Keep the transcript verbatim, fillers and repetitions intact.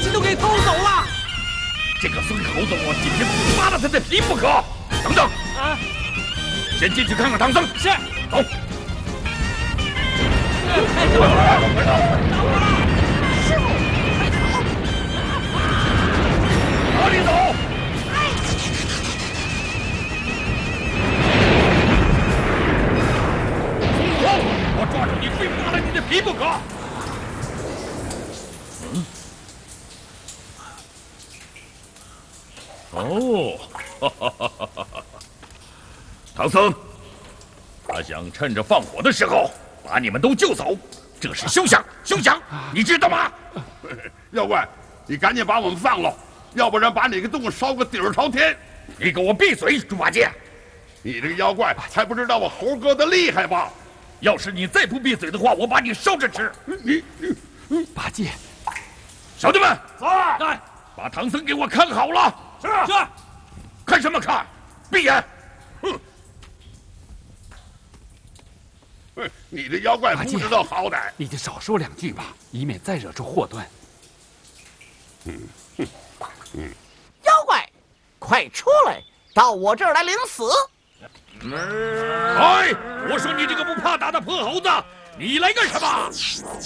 器都给偷走了。 这个孙猴子，我今天不扒了他的皮不可！等等， 啊， 先进去看看唐僧。 是， 走。 快走！快走！师傅，快走！ 哪里走？孙悟空，我抓住你，非扒了你的皮不可！嗯。哦，哈哈哈哈哈哈！唐僧，他想趁着放火的时候把你们都救走，这是休想！休想！你知道吗？ 妖怪，你赶紧把我们放了，要不然把你个洞烧个底儿朝天！ 你给我闭嘴，猪八戒！ 你这个妖怪还不知道我猴哥的厉害吧？ 要是你再不闭嘴的话，我把你烧着吃！ 你你， 八戒， 兄弟们， 在在， 把唐僧给我看好了！ 是是， 看什么看？闭眼！哼！ 你这妖怪不知道好歹， 你就少说两句吧，以免再惹出祸端。 嗯哼嗯， 妖怪，快出来，到我这儿来领死！ 哎，我说你这个不怕打的破猴子，你来干什么？